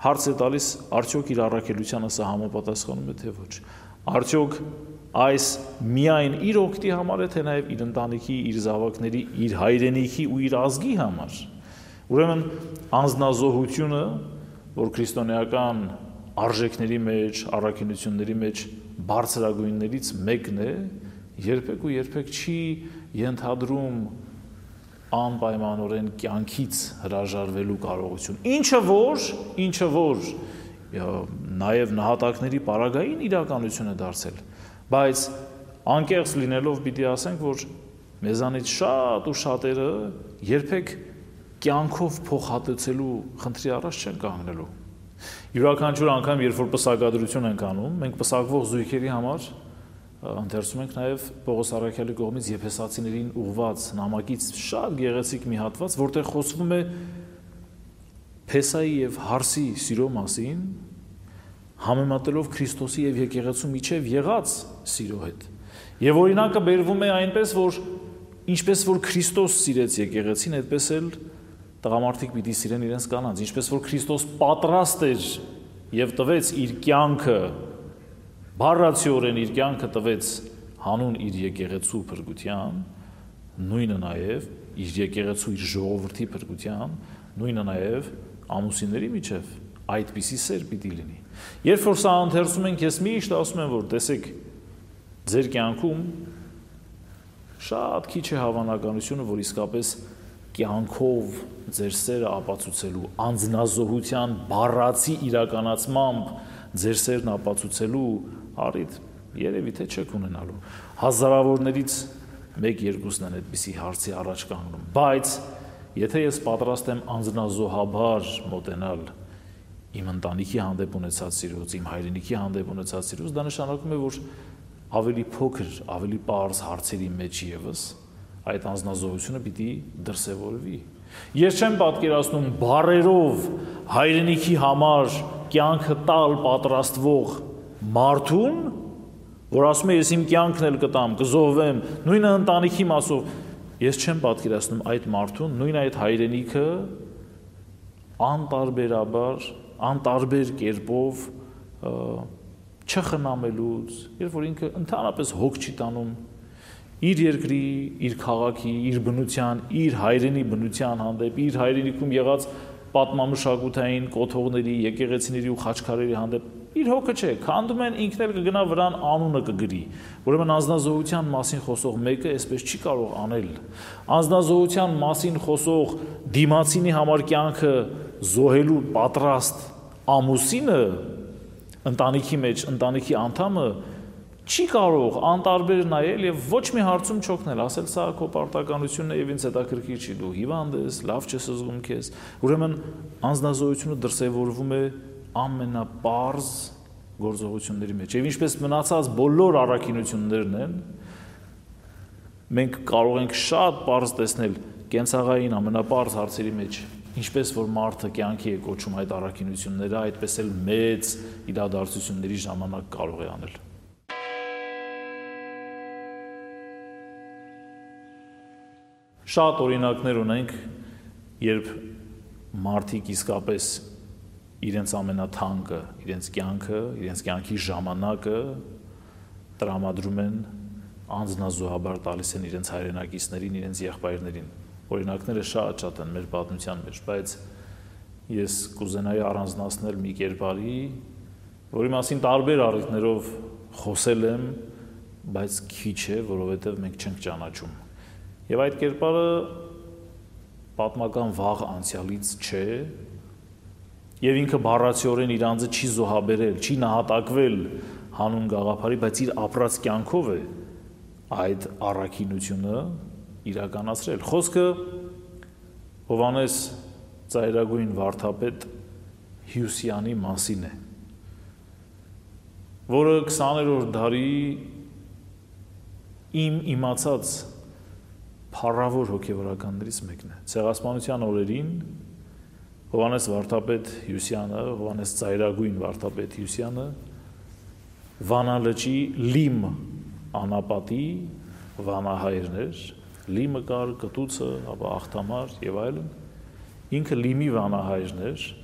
հարց է տալիս, արդյոք իր առաքելությանը սա համապատասխանում է, թե ոչ։ Արդյոք այս միայն իր օգտի համար է, թե նաև իր ընտանիքի, իր զավակների, իր հայրենիքի ու իր ազգի համար։ Ուրեմն անձնազոհությունը, որ քրիստոնեական արժեքների մեջ, առաքինությունների մեջ բարձրագույններից մեկն է, երբեք ու երբեք չի ենթադրում անպայմանորեն կյանքից հրաժարվելու կարողություն։ Ինչը որ նաև նահատակների պարագային իրականություն է դարձել, բայց անկեղծ լինելով պիտի ասենք, որ մեզանից շատ ու շատերը երբեք կյանքով փոխհատուցելու խնդրի առաջ չեն կանգնելու։ Յուրաքանչյուր անգամ, երբ որ պսակադրություն ենք անում, մենք պսակվող զույգերի համար ընթերցում ենք նաև Պողոս առաքյալի կողմից եփեսացիներին ուղված նամակից շատ գեղեցիկ մի հատված, որտեղ խոսվում է Փեսայի եւ Հարսի սիրո մասին, համեմատելով Քրիստոսի եւ եկեղեցու միջև եղած սիրո հետ։ Եվ օրինակը բերվում է այնպես, որ ինչպես որ Քրիստոս սիրեց եկեղեցին, այդպես էլ տղամարդիկ պիտի սիրեն իրենց կանանց, ինչպես որ Քրիստոս պատրաստ էր եւ տվեց իր կյանքը, բառացիորեն իր կյանքը տվեց հանուն իր եկեղեցու փրկության, նույնը նաև իր եկեղեցու իր ժողովրդի փրկության, նույնը նաև ամուսինների միջև այդպիսի սեր պիտի լինի։ Երբ որ սա ընթերցում ենք, ես միշտ ասում եմ, որ տեսեք, ձեր կյանքում շատ քիչ է հավանականությունը, որ իսկապես կյանքով ձեր սերը ապացուցելու, անձնազոհության բառացի իրականացմամբ ձեր սերն ապացուցելու առիթ երևի թե չեք ունենալու։ Հազարավորներից 1-2-ն են այդպիսի հարցի առաջ կանգնում, բայց եթե ես պատրաստ եմ անձնազոհաբար մոտենալ իմ ընտանիքի հանդեպ ունեցած սիրուց, իմ հայրենիքի հանդեպ ունեցած սիրուց, դա նշանակում է, որ ավելի փոքր, ավելի պարզ հարցերի մեջ ևս այդ անձնազոհությունը պիտի դրսևորվի։ Ես չեմ պատկերացնում բառերով հայրենիքի համար կյանքը տալ պատրաստվող մարդուն, որ ասում է ես իմ կյանքն էլ կտամ, կզոհվեմ, նույնը ընտանիքի մասով, ես չեմ պատկերացնում այդ մարդուն, նույն այդ հայրենիքը անտարբերաբար, անտարբեր կերպով չխնամելուց, երբ որ ինքը ընդհանրապես հոգ չի տանում իր երկրի, իր քաղաքի, իր բնության, իր հայրենի բնության հանդեպ, իր հայրենիքում եղած պատմամշակութային կոթողների, եկեղեցիների ու խաչքարերի հանդեպ իր հոգը չէ, քանդում են, ինքն էլ կգնա վրան անունը կգրի։ Ուրեմն անձնազոհության մասին խոսող մեկը այսպես չի կարող անել։ Անձնազոհության մասին խոսող դիմացինի համար կյանքը զոհելու պատրաստ ամուսինը ընտանիքի մեջ, ընտանիքի անդամը չի կարող անտարբեր նայել եւ ոչ մի հարցում չօգնել, ասել սա քո պարտականությունն է եւ ինձ հետաքրքիր չի, դու հիվանդ ես, լավ չես զգում քեզ։ Ուրեմն անձնազոհությունը դրսևորվում է ամենապարզ գործողությունների մեջ։ Եվ ինչպես մնացած բոլոր առաքինություններն են, մենք կարող ենք շատ պարզ տեսնել կենցաղային ամենապարզ հարցերի մեջ, ինչպես որ մարդը կյանքի է կոչում այդ առաքինությունները, այդպես էլ մեծ իրադարձությունների ժամանակ կարող է անել։ Շատ օրինակներ ունենք, երբ մարդիկ իսկապես իրենց ամենաթանկը, իրենց կյանքը, իրենց կյանքի ժամանակը տրամադրում են անձնազոհաբար տալիս են իրենց հայրենակիցներին, իրենց եղբայրներին։ Օրինակները շատ են մեր պատմության մեջ, բայց ես կուզենայի առանձնացնել մի կերպարի, որի մասին տարբեր առիթներով խոսել եմ, բայց քիչ է, որովհետև մենք չենք ճանաչում։ Եվ այդ կերպարը պատմական վաղ անցյալից չէ, եւ ինքը բառացիորեն իր անձը չի զոհաբերել, չի նահատակվել հանուն գաղափարի, բայց իր ապրած կյանքով է այդ առաքինությունը իրականացրել։ Խոսքը Հովհաննես ծայրագույն վարդապետ Հյուսյանի մասին է, որը 20-րդ դարի իմ իմացած փառավոր հոգևորականներից մեկն է։ Ցեղասպանության օրերին Հովհաննես վարդապետ Հյուսյանը, Հովհաննես ծայրագույն վարդապետ Հյուսյանը Վանալճի Լիմ անապատի վանահայրն էր, Լիմը կար, կտուցը, ապա աղթամար եւ այլն։ Ինքը Լիմի վանահայրն էր,